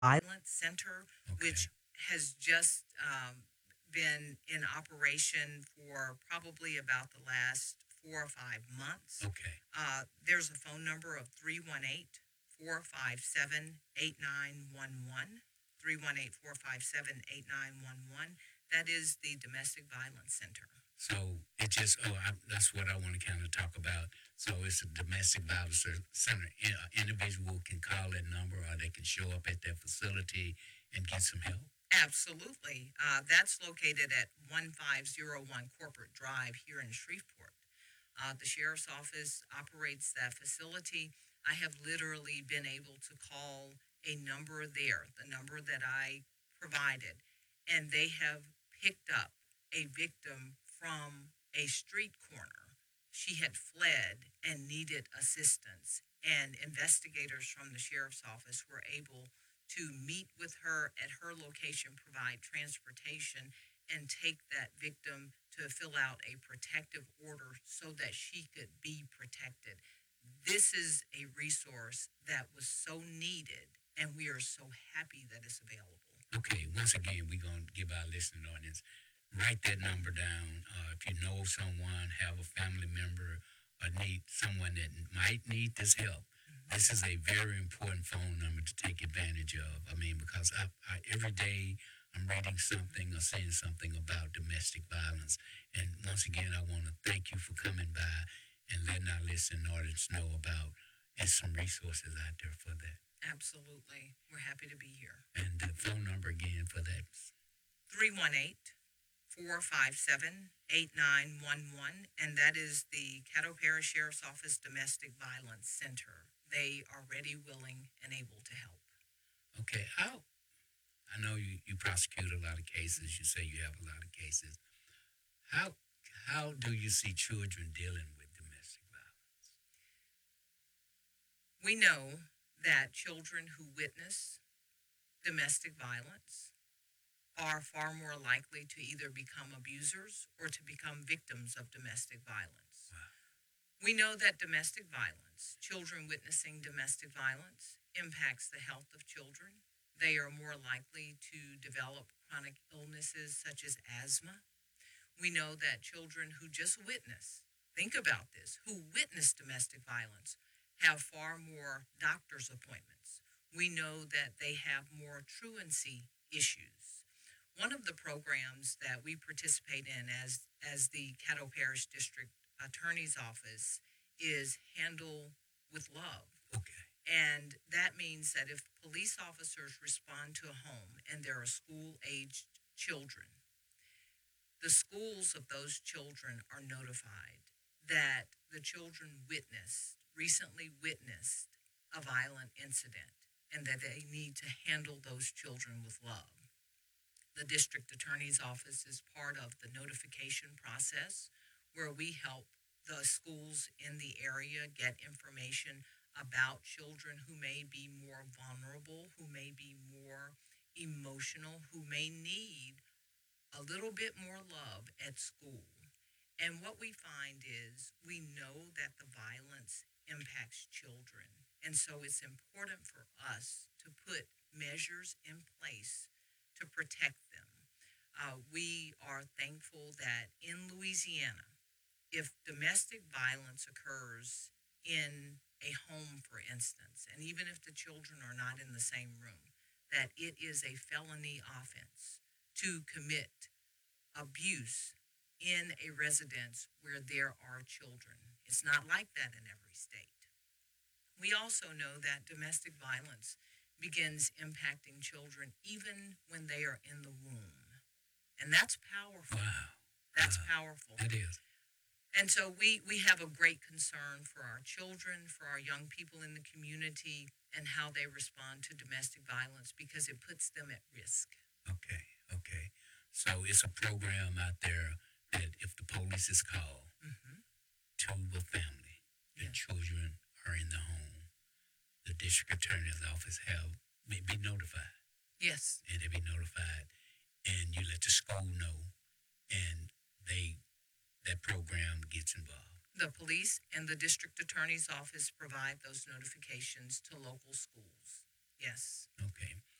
Violence Center, Okay. which has just been in operation for probably about the last 4 or 5 months. Okay. There's a phone number of 318-457-8911. 318-457-8911. That is the Domestic Violence Center. So it just, that's what I want to kind of talk about. So it's a domestic violence center. Individual can call that number or they can show up at that facility and get some help. Absolutely. That's located at 1501 Corporate Drive here in Shreveport. The sheriff's office operates that facility. I have literally been able to call a number there, the number that I provided, and they have picked up a victim from a street corner. She had fled and needed assistance, and investigators from the sheriff's office were able to meet with her at her location, provide transportation, and take that victim to fill out a protective order so that she could be protected. This is a resource that was so needed, and we are so happy that it's available. Okay, once again, we're going to give our listening audience, write that number down. If you know someone, have a family member, or need someone that might need this help, this is a very important phone number to take advantage of. I mean, because every day I'm reading something or seeing something about domestic violence. And once again, I want to thank you for coming by and letting our listening audience know about there's some resources out there for that. Absolutely. We're happy to be here. And the phone number again for that. 318-457-8911, and that is the Caddo Parish Sheriff's Office Domestic Violence Center. They are ready, willing, and able to help. Okay, I know you prosecute a lot of cases. You say you have a lot of cases. How how do you see children dealing with domestic violence? We know that children who witness domestic violence are far more likely to either become abusers or to become victims of domestic violence. Wow. We know that domestic violence, children witnessing domestic violence, impacts the health of children. They are more likely to develop chronic illnesses such as asthma. We know that children who just witness, think about this, who witness domestic violence have far more doctor's appointments. We know that they have more truancy issues. One of the programs that we participate in as the Caddo Parish District Attorney's Office is Handle with Love. Okay. And that means that if police officers respond to a home and there are school aged children, the schools of those children are notified that the children recently witnessed a violent incident, and that they need to handle those children with love. The district attorney's office is part of the notification process where we help the schools in the area get information about children who may be more vulnerable, who may be more emotional, who may need a little bit more love at school. And what we find is we know that the violence impacts children. And so it's important for us to put measures in place to protect them. We are thankful that in Louisiana, if domestic violence occurs in a home, for instance, and even if the children are not in the same room, that it is a felony offense to commit abuse in a residence where there are children. It's not like that in every state. We also know that domestic violence begins impacting children even when they are in the womb. And that's powerful. Wow. That's Wow. powerful. That is. And so we have a great concern for our children, for our young people in the community, and how they respond to domestic violence because it puts them at risk. Okay. Okay. So it's a program out there that if the police is called Hmm. to the family, the Yes. children are in the home, the district attorney's office may be notified, Yes. and they be notified, and you let the school know, and that program gets involved. The police and the district attorney's office provide those notifications to local schools. Yes. Okay.